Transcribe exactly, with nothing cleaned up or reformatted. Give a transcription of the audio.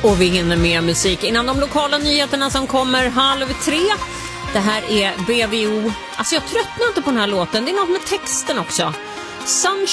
Och vi hinner med musik innan de lokala nyheterna som kommer halv tre. Det här är B V O. Alltså jag tröttnar inte på den här låten. Det är något med texten också. Sunshine